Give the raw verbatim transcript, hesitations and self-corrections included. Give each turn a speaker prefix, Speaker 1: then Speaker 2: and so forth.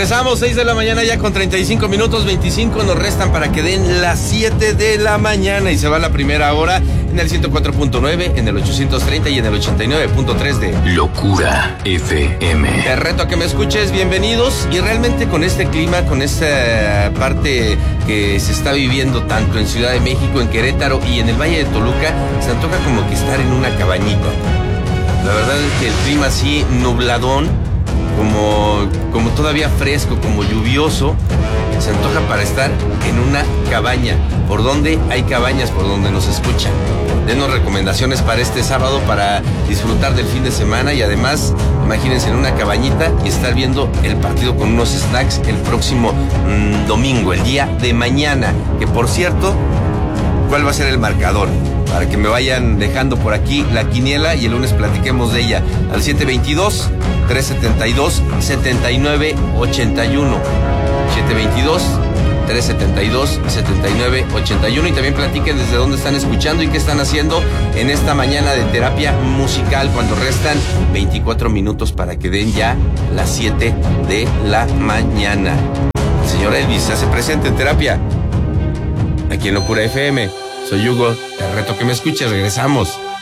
Speaker 1: Regresamos, seis de la mañana ya con treinta y cinco minutos, veinticinco nos restan para que den las siete de la mañana y se va la primera hora en el ciento cuatro punto nueve, en el ochocientos treinta y en el ochenta y nueve punto tres de
Speaker 2: Locura F M.
Speaker 1: Te reto a que me escuches, bienvenidos. Y realmente con este clima, con esta parte que se está viviendo tanto en Ciudad de México, en Querétaro y en el Valle de Toluca, se antoja como que estar en una cabañita. La verdad es que el clima así nubladón, como, como todavía fresco, como lluvioso, se antoja para estar en una cabaña. ¿Por dónde hay cabañas? Por donde nos escuchan. Denos recomendaciones para este sábado, para disfrutar del fin de semana y además, imagínense en una cabañita y estar viendo el partido con unos snacks el próximo mmm, domingo, el día de mañana. Que por cierto, ¿cuál va a ser el marcador? Para que me vayan dejando por aquí la quiniela y el lunes platiquemos de ella al siete veintidós, trescientos setenta y dos, setenta y nueve ochenta y uno. siete veintidós, trescientos setenta y dos, setenta y nueve ochenta y uno. Y también platiquen desde dónde están escuchando y qué están haciendo en esta mañana de terapia musical, cuando restan veinticuatro minutos para que den ya las siete de la mañana. El señor Elvis se hace presente en terapia aquí en Locura F M. Soy Hugo, te reto que me escuches, regresamos.